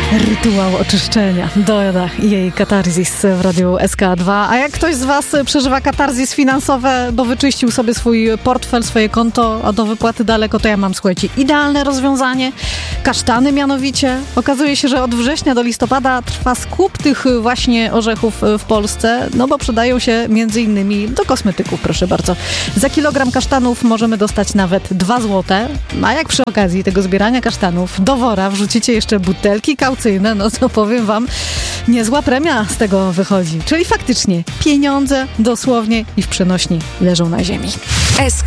Rytuał oczyszczenia. Doda i jej katarzis w radiu SK2. A jak ktoś z was przeżywa katarzis finansowe, bo wyczyścił sobie swój portfel, swoje konto, a do wypłaty daleko, to ja mam, słuchajcie, idealne rozwiązanie. Kasztany mianowicie. Okazuje się, że od września do listopada trwa skup tych właśnie orzechów w Polsce, no bo przydają się między innymi do kosmetyków, proszę bardzo. Za kilogram kasztanów możemy dostać nawet 2 złote, a jak przy okazji tego zbierania kasztanów do wora wrzucicie jeszcze butelki kaucyjne, no to powiem wam, niezła premia z tego wychodzi. Czyli faktycznie pieniądze dosłownie i w przenośni leżą na ziemi. SK